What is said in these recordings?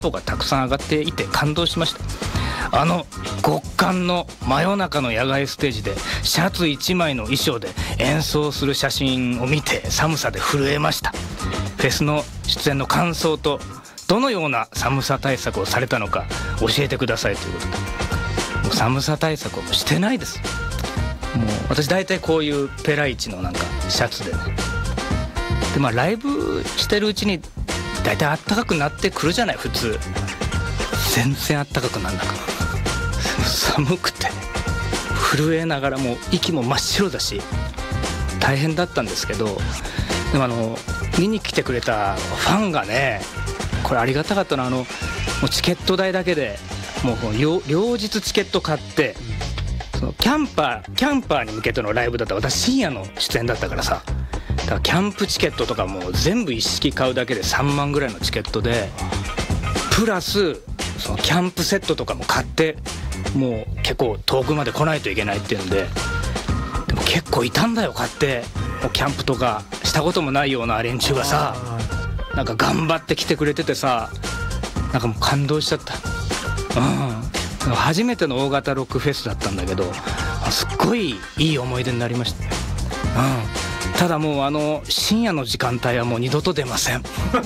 がたくさん上がっていて感動しました。極寒の真夜中の野外ステージでシャツ1枚の衣装で演奏する写真を見て寒さで震えました。フェスの出演の感想とどのような寒さ対策をされたのか教えてくださいということで、もう寒さ対策をしてないです。もう私大体こういうペライチのなんかシャツでね、でライブしてるうちに大体あったかくなってくるじゃない。普通全然あったかくなんなく、寒くて震えながらもう息も真っ白だし大変だったんですけど、でも見に来てくれたファンがね、これありがたかったな。もうチケット代だけでもう両日チケット買って、そのキャンパーに向けてのライブだったら、私深夜の出演だったからさ、だからキャンプチケットとかもう全部一式買うだけで3万ぐらいのチケットで、プラスそのキャンプセットとかも買って、もう結構遠くまで来ないといけないっていうんで、でも結構いたんだよ。買ってもうキャンプとかしたこともないような連中がさ、なんか頑張って来てくれててさ、なんかもう感動しちゃった。初めての大型ロックフェスだったんだけど、すっごいいい思い出になりました。ただもう深夜の時間帯はもう二度と出ません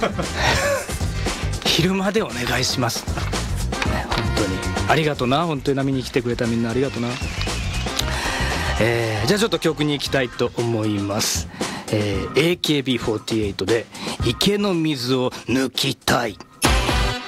昼間でお願いします、ね、本当にありがとな。本当に見に来てくれたみんなありがとな。じゃあちょっと曲に行きたいと思います。AKB48 で池の水を抜きたい。